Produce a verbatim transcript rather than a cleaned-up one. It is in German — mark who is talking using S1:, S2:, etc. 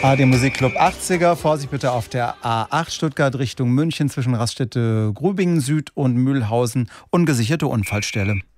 S1: A D Musikclub achtziger, Vorsicht bitte auf der A acht Stuttgart Richtung München zwischen Raststätte Grübingen Süd und Mühlhausen, ungesicherte Unfallstelle.